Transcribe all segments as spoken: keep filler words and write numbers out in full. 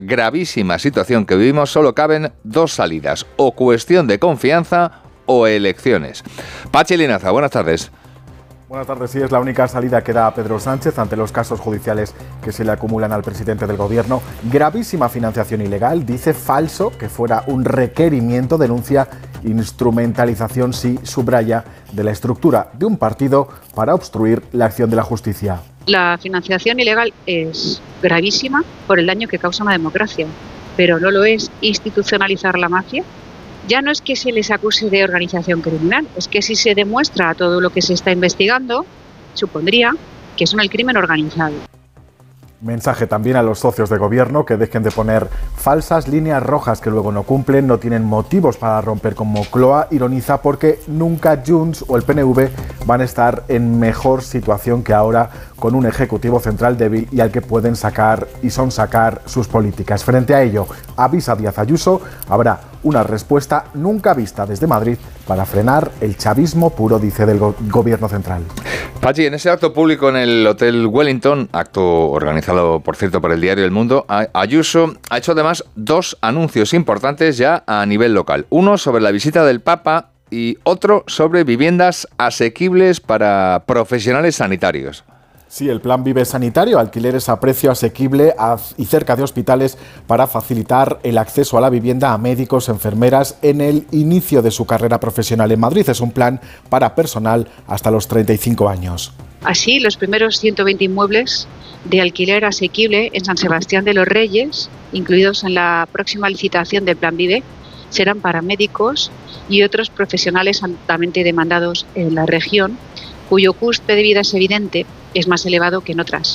gravísima situación que vivimos solo caben dos salidas, o cuestión de confianza o elecciones. Pachi Linaza, buenas tardes. Buenas tardes. Sí, es la única salida que da Pedro Sánchez ante los casos judiciales que se le acumulan al presidente del gobierno. Gravísima financiación ilegal, dice falso que fuera un requerimiento, denuncia instrumentalización, sí, subraya, de la estructura de un partido para obstruir la acción de la justicia. La financiación ilegal es gravísima por el daño que causa a una democracia, pero no lo es institucionalizar la mafia. Ya no es que se les acuse de organización criminal, es que si se demuestra todo lo que se está investigando, supondría que son el crimen organizado. Mensaje también a los socios de gobierno que dejen de poner falsas líneas rojas que luego no cumplen, no tienen motivos para romper con Moncloa, ironiza porque nunca Junts o el P N V van a estar en mejor situación que ahora con un ejecutivo central débil y al que pueden sacar y son sacar sus políticas. Frente a ello, avisa Díaz Ayuso, habrá una respuesta nunca vista desde Madrid para frenar el chavismo puro, dice del go- gobierno central. Pachi, en ese acto público en el Hotel Wellington, acto organizado, por cierto, por el diario El Mundo, Ayuso ha hecho además dos anuncios importantes ya a nivel local. Uno sobre la visita del Papa y otro sobre viviendas asequibles para profesionales sanitarios. Sí, el plan Vive Sanitario, alquileres a precio asequible y cerca de hospitales para facilitar el acceso a la vivienda a médicos, enfermeras en el inicio de su carrera profesional en Madrid. Es un plan para personal hasta los treinta y cinco años. Así, los primeros ciento veinte inmuebles de alquiler asequible en San Sebastián de los Reyes, incluidos en la próxima licitación del plan Vive, serán para médicos y otros profesionales altamente demandados en la región, cuyo coste de vida es evidente, es más elevado que en otras.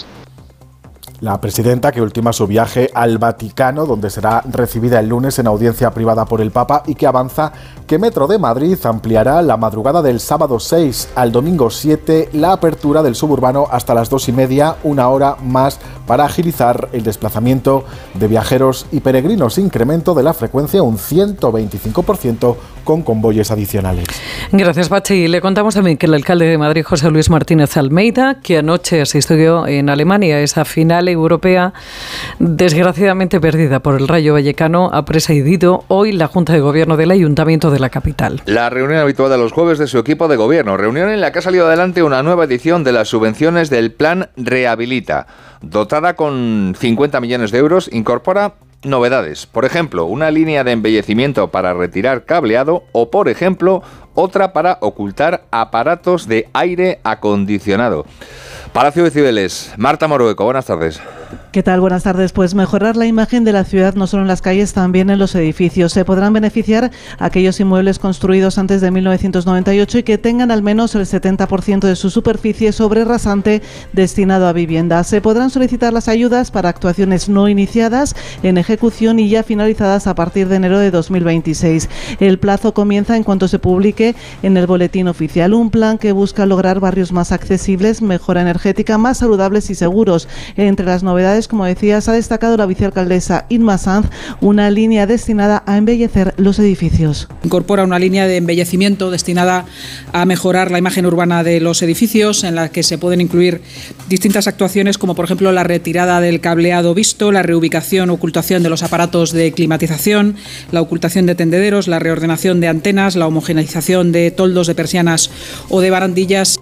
La presidenta, que ultima su viaje al Vaticano, donde será recibida el lunes en audiencia privada por el Papa, y que avanza que Metro de Madrid ampliará la madrugada del sábado seis al domingo siete la apertura del suburbano hasta las dos y media, una hora más para agilizar el desplazamiento de viajeros y peregrinos. Incremento de la frecuencia un ciento veinticinco por ciento con convoyes adicionales. Gracias, Pachi. Le contamos también que el alcalde de Madrid, José Luis Martínez Almeida, que anoche asistió en Alemania a esa final europea, desgraciadamente perdida por el Rayo Vallecano, ha presidido hoy la Junta de Gobierno del Ayuntamiento de la capital. La reunión habitual de los jueves de su equipo de gobierno, reunión en la que ha salido adelante una nueva edición de las subvenciones del Plan Rehabilita. Dotada con cincuenta millones de euros, incorpora novedades. Por ejemplo, una línea de embellecimiento para retirar cableado o, por ejemplo, otra para ocultar aparatos de aire acondicionado. Palacio de Cibeles, Marta Morueco, buenas tardes. ¿Qué tal? Buenas tardes. Pues mejorar la imagen de la ciudad no solo en las calles, también en los edificios. Se podrán beneficiar aquellos inmuebles construidos antes de mil novecientos noventa y ocho y que tengan al menos el setenta por ciento de su superficie sobre rasante destinado a vivienda. Se podrán solicitar las ayudas para actuaciones no iniciadas, en ejecución y ya finalizadas a partir de enero de dos mil veintiséis. El plazo comienza en cuanto se publique en el boletín oficial. Un plan que busca lograr barrios más accesibles, mejora energética, más saludables y seguros. Entre las novedades, como decías, ha destacado la vicealcaldesa Inma Sanz una línea destinada a embellecer los edificios. Incorpora una línea de embellecimiento destinada a mejorar la imagen urbana de los edificios, en la que se pueden incluir distintas actuaciones, como por ejemplo la retirada del cableado visto, la reubicación o ocultación de los aparatos de climatización, la ocultación de tendederos, la reordenación de antenas, la homogeneización de toldos de persianas o de barandillas.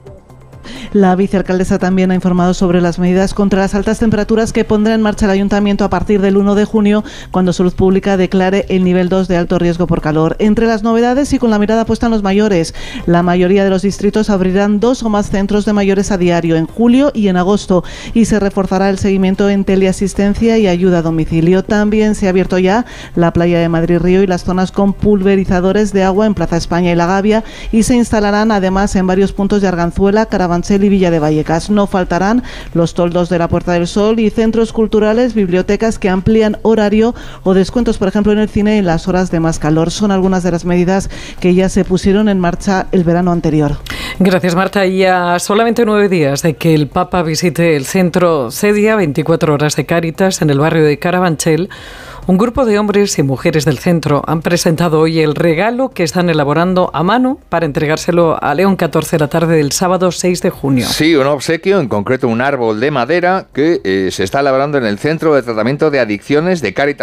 La vicealcaldesa también ha informado sobre las medidas contra las altas temperaturas que pondrá en marcha el Ayuntamiento a partir del uno de junio, cuando Salud Pública declare el nivel dos de alto riesgo por calor. Entre las novedades y con la mirada puesta en los mayores, la mayoría de los distritos abrirán dos o más centros de mayores a diario, en julio y en agosto, y se reforzará el seguimiento en teleasistencia y ayuda a domicilio. También se ha abierto ya la playa de Madrid Río y las zonas con pulverizadores de agua en Plaza España y La Gavia, y se instalarán además en varios puntos de Arganzuela, Carabanchel y Villa de Vallecas. No faltarán los toldos de la Puerta del Sol y centros culturales, bibliotecas que amplían horario o descuentos, por ejemplo, en el cine en las horas de más calor. Son algunas de las medidas que ya se pusieron en marcha el verano anterior. Gracias, Marta. Y a solamente nueve días de que el Papa visite el centro Cedia, veinticuatro horas de Cáritas en el barrio de Carabanchel, Un grupo de hombres y mujeres del centro han presentado hoy el regalo que están elaborando a mano para entregárselo a León catorce de la tarde del sábado seis de junio. Sí, un obsequio, en concreto un árbol de madera que eh, se está elaborando en el Centro de Tratamiento de Adicciones de Cáritas